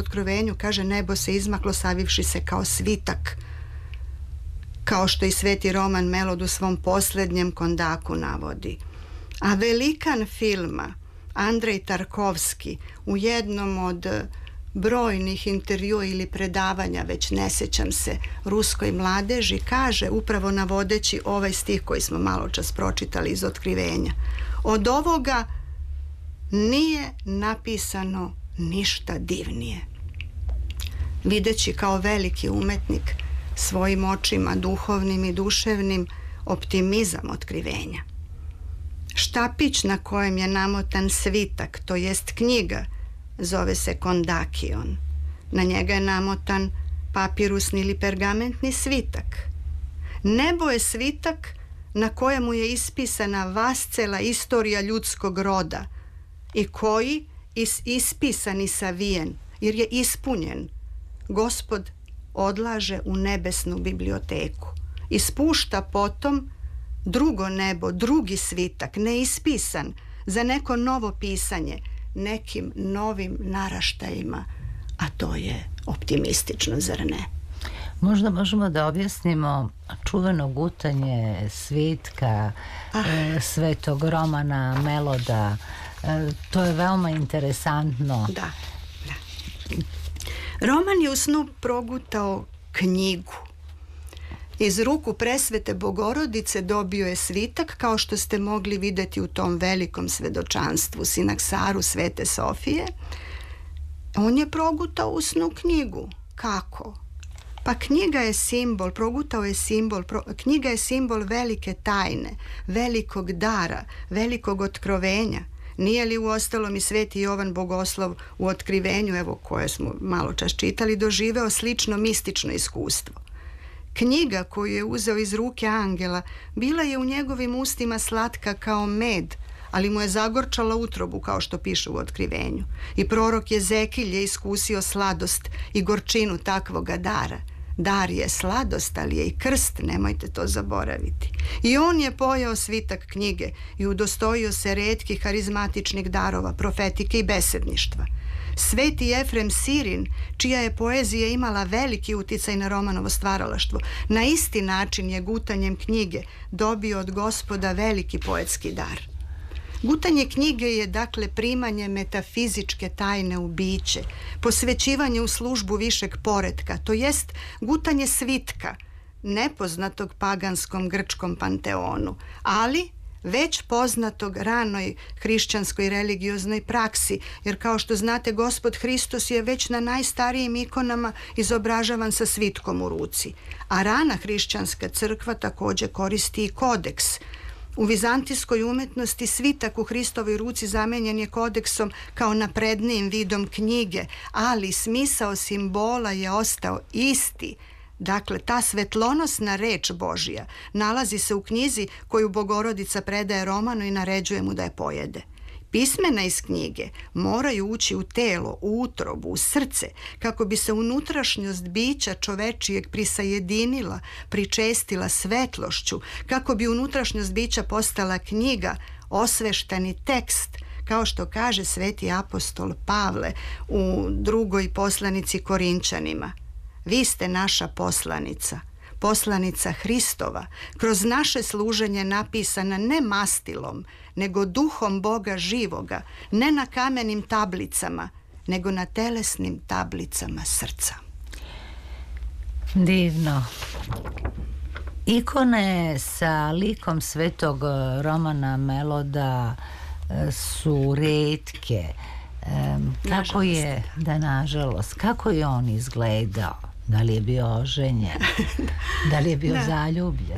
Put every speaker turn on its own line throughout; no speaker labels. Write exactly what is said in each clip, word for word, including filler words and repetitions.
Otkrovenju, kaže, nebo se izmaklo savivši se kao svitak, kao što i Sveti Roman Melod u svom posljednjem kondaku navodi. A velikan filma Andrej Tarkovski u jednom od brojnih intervjua ili predavanja, već ne sjećam se, ruskoj mladeži, kaže, upravo navodeći ovaj stih koji smo malo čas pročitali iz Otkrivenja: od ovoga nije napisano ništa divnije. Videći kao veliki umetnik svojim očima duhovnim i duševnim optimizam Otkrivenja. Štapić na kojem je namotan svitak, to jest knjiga, zove se kondakion. Na njega je namotan papirusni ili pergamentni svitak. Nebo je svitak na kojemu je ispisana vascela istorija ljudskog roda i koji is, ispisan i savijen, jer je ispunjen, Gospod odlaže u nebesnu biblioteku i spušta potom drugo nebo, drugi svitak, neispisan, za neko novo pisanje, nekim novim naraštajima, a to je optimistično, zar ne?
Možda možemo da objasnimo čuveno gutanje svitka ah. e, Svetog Romana Meloda. E, to je veoma interesantno.
Da, da. Roman je u snu progutao knjigu. Iz ruku presvete Bogorodice dobio je svitak, kao što ste mogli vidjeti u tom velikom svedočanstvu Sinaksaru Svete Sofije. On je progutao u snu knjigu. Kako? Pa knjiga je simbol, progutao je simbol, pro, knjiga je simbol velike tajne, velikog dara, velikog otkrovenja. Nije li uostalom i Sveti Jovan Bogoslov u Otkrivenju, evo koje smo malo čas čitali, doživeo slično mistično iskustvo? Knjiga koju je uzeo iz ruke angela bila je u njegovim ustima slatka kao med, ali mu je zagorčala utrobu, kao što piše u Otkrivenju. I prorok Jezekilj je iskusio sladost i gorčinu takvoga dara. Dar je sladost, ali je i krst, nemojte to zaboraviti. I on je pojeo svitak knjige i udostojio se retkih harizmatičnih darova, profetike i besedništva. Sveti Efrem Sirin, čija je poezija imala veliki uticaj na Romanovo stvaralaštvo, na isti način je gutanjem knjige dobio od Gospoda veliki poetski dar. Gutanje knjige je dakle primanje metafizičke tajne u biće, posvećivanje u službu višeg poretka, to jest gutanje svitka, nepoznatog paganskom grčkom panteonu, ali već poznatog ranoj hrišćanskoj religioznoj praksi, jer kao što znate, Gospod Hristos je već na najstarijim ikonama izobražavan sa svitkom u ruci, a rana hrišćanska crkva također koristi i kodeks. U vizantijskoj umetnosti svitak u Hristovoj ruci zamenjen je kodeksom kao naprednijim vidom knjige, ali smisao simbola je ostao isti. Dakle, ta svetlonosna reč Božja nalazi se u knjizi koju Bogorodica predaje Romanu i naređuje mu da je pojede. Pismena iz knjige moraju ući u telo, u utrobu, u srce, kako bi se unutrašnjost bića čovečijeg prisajedinila, pričestila svetlošću, kako bi unutrašnjost bića postala knjiga, osvešteni tekst, kao što kaže sveti apostol Pavle u drugoj poslanici Korinčanima. Vi ste naša poslanica, poslanica Hristova, kroz naše služenje napisana ne mastilom, nego duhom Boga živoga, ne na kamenim tablicama, nego na telesnim tablicama srca.
Divno. Ikone sa likom Svetog Romana Meloda su retke. Kako je, da nažalost, kako je on izgledao? Da li je bio oženjen? Da li je bio da. zaljubljen?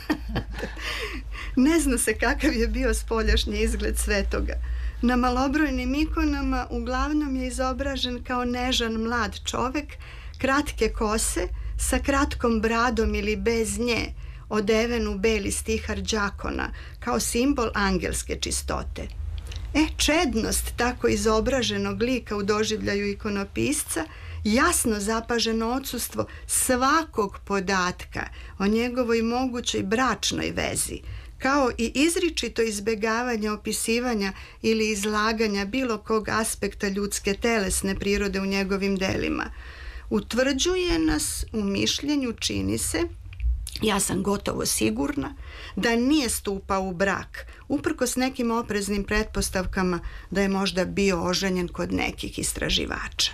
Ne zna se kakav je bio spoljašnji izgled svetoga. Na malobrojnim ikonama uglavnom je izobražen kao nežan mlad čovek, kratke kose, sa kratkom bradom ili bez nje, odeven u beli stihar đakona, kao simbol angelske čistote. E, čednost tako izobraženog lika u doživljaju ikonopisca, jasno zapaženo odsustvo svakog podatka o njegovoj mogućoj bračnoj vezi, kao i izričito izbjegavanje opisivanja ili izlaganja bilo kog aspekta ljudske telesne prirode u njegovim delima. Utvrđuje nas u mišljenju, čini se, ja sam gotovo sigurna, da nije stupao u brak, uprkos nekim opreznim pretpostavkama da je možda bio oženjen kod nekih istraživača.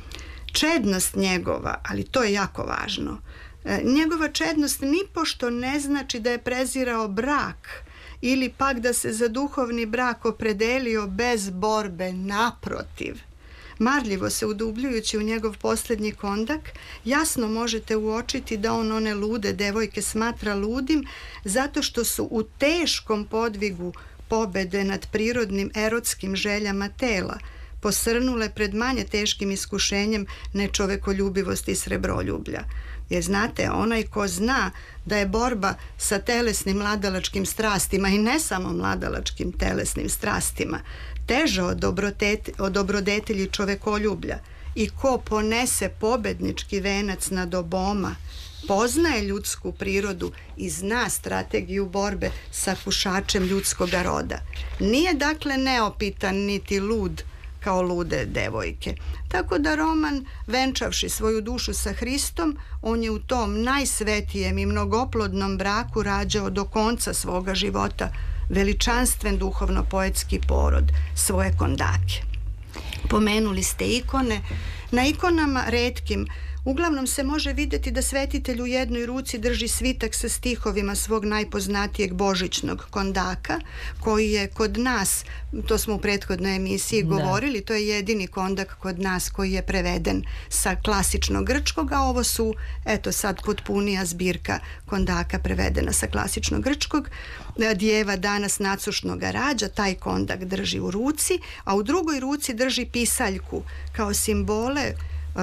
Čednost njegova, ali to je jako važno, njegova čednost nipošto ne znači da je prezirao brak ili pak da se za duhovni brak opredelio bez borbe, naprotiv. Marljivo se udubljujući u njegov posljednji kondak, jasno možete uočiti da on one lude devojke smatra ludim zato što su u teškom podvigu pobede nad prirodnim erotskim željama tela posrnule pred manje teškim iskušenjem nečovekoljubivosti i srebroljublja. Jer znate, onaj ko zna da je borba sa telesnim mladalačkim strastima i ne samo mladalačkim telesnim strastima teža od, od dobrodetelji čovekoljublja i ko ponese pobednički venac nad oboma, poznaje ljudsku prirodu i zna strategiju borbe sa kušačem ljudskoga roda. Nije dakle neopitan niti lud kao lude devojke. Tako da Roman, venčavši svoju dušu sa Hristom, on je u tom najsvetijem i mnogoplodnom braku rađao do konca svoga života veličanstven duhovno-poetski porod, svoje kondake. Pomenuli ste ikone. Na ikonama retkim uglavnom se može vidjeti da svetitelj u jednoj ruci drži svitak sa stihovima svog najpoznatijeg božićnog kondaka, koji je kod nas, to smo u prethodnoj emisiji govorili, da. To je jedini kondak kod nas koji je preveden sa klasičnog grčkog, a ovo su, eto sad potpunija zbirka kondaka prevedena sa klasičnog grčkog. Djeva danas nacušnoga rađa, taj kondak drži u ruci, a u drugoj ruci drži pisaljku kao simbole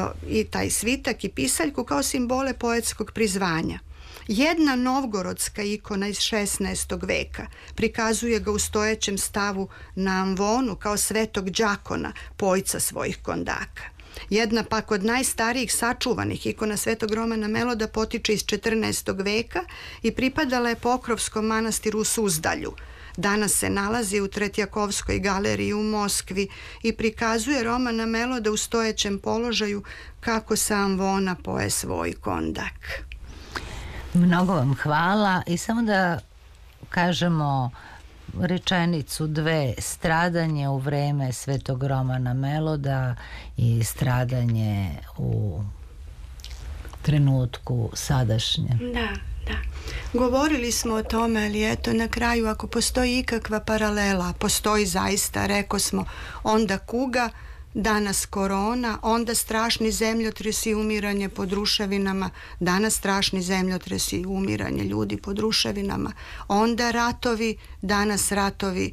i taj svitak i pisaljku kao simbole poetskog prizvanja. Jedna novgorodska ikona iz šesnaestog veka prikazuje ga u stojećem stavu na amvonu kao svetog đakona, pojca svojih kondaka. Jedna pak od najstarijih sačuvanih ikona svetog Romana Meloda potiče iz četrnaestog veka i pripadala je Pokrovskom manastiru u Suzdalju. Danas se nalazi u Tretjakovskoj galeriji u Moskvi i prikazuje Romana Meloda u stojećem položaju kako sam vona poje svoj kondak.
Mnogo vam hvala i samo da kažemo rečenicu dve: stradanje u vreme svetog Romana Meloda i stradanje u trenutku sadašnje.
Da, da. Govorili smo o tome, ali eto na kraju ako postoji ikakva paralela, postoji zaista, reko smo, onda kuga, danas korona, onda strašni zemljotresi i umiranje pod ruševinama, danas strašni zemljotresi i umiranje ljudi pod ruševinama, onda ratovi, danas ratovi.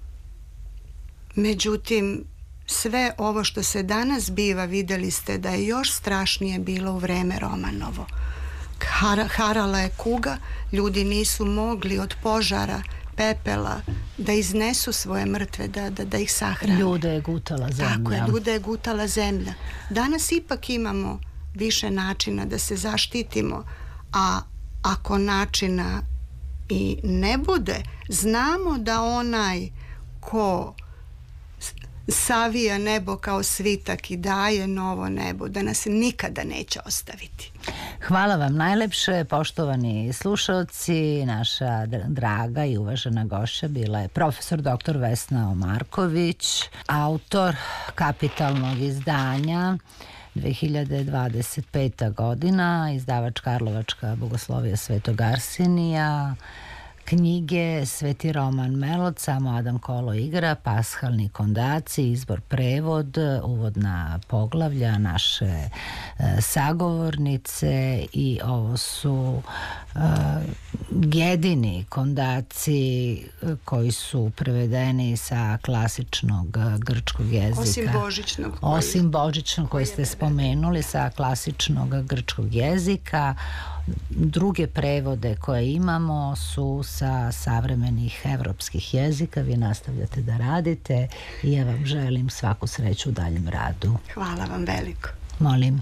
Međutim, sve ovo što se danas biva, vidjeli ste da je još strašnije bilo u vreme Romanovo. Harala je kuga, ljudi nisu mogli od požara, pepela da iznesu svoje mrtve, da, da, da ih sahrane.
Ljude je gutala zemlja.
Tako je, ljude je gutala zemlja. Danas ipak imamo više načina da se zaštitimo, a ako načina i ne bude, znamo da onaj ko savija nebo kao svitak i daje novo nebo, da nas nikada neće ostaviti.
Hvala vam najlepše, poštovani slušalci. Naša draga i uvažena gošća bila je profesor doktor Vesna Omarković, autor kapitalnog izdanja dve hiljade dvadeset peta godina, izdavač Karlovačka Bogoslovija Svetog Arsenija, knjige Sveti Roman Melod, samo Adam Kolo igra, pashalni kondaci, izbor prevod, uvodna poglavlja naše e, sagovornice i ovo su e, jedini kondaci koji su prevedeni sa klasičnog grčkog jezika.
Osim božićnog. Koji,
Osim božićnog koji ste spomenuli sa klasičnog grčkog jezika. Druge prevode koje imamo su sa savremenih evropskih jezika. Vi nastavljate da radite i ja vam želim svaku sreću u daljem radu.
Hvala vam veliko.
Molim.